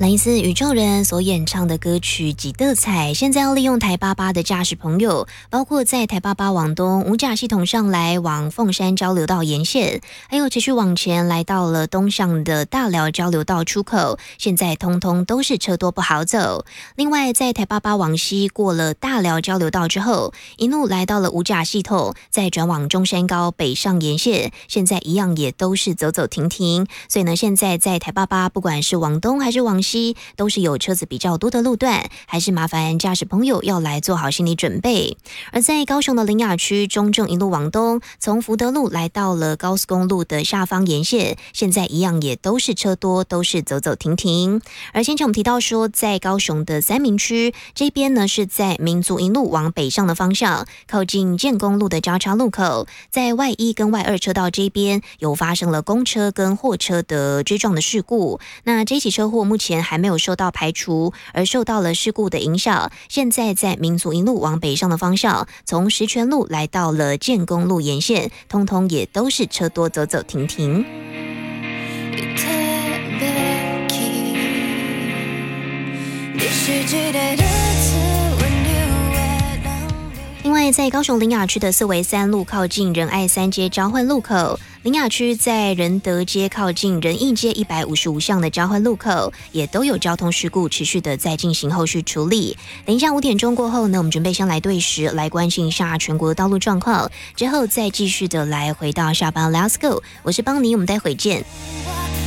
来自宇宙人所演唱的歌曲《几的彩》，现在要利用台88的驾驶朋友，包括在台88往东五甲系统上来往凤山交流道沿线，还有持续往前来到了东上的大寮交流道出口，现在通通都是车多不好走。另外，在台88往西过了大寮交流道之后，一路来到了五甲系统，再转往中山高北上沿线，现在一样也都是走走停停。所以呢，现在在台88不管是往东还是往西，都是有车子比较多的路段，还是麻烦驾驶朋友要来做好心理准备。而在高雄的苓雅区中正一路往东，从福德路来到了高速公路的下方沿线，现在一样也都是车多，都是走走停停。而先前我们提到说，在高雄的三民区这边呢，是在民族一路往北上的方向，靠近建功路的交叉路口，在外一跟外二车道这边有发生了公车跟货车的追撞的事故。那这起车祸目前还没有受到排除，而受到了事故的影响，现在在民族一路往北上的方向，从石泉路来到了建功路沿线，通通也都是车多，走走停停。另外，在高雄苓雅区的四维三路靠近仁爱三街交汇路口，苓雅区在仁德街靠近仁义街155巷的交汇路口，也都有交通事故持续的在进行后续处理。等一下5点钟过后呢，我们准备先来对时，来关心一下全国的道路状况，之后再继续的来回到下班 Let's Go， 我是邦尼，我们待会见。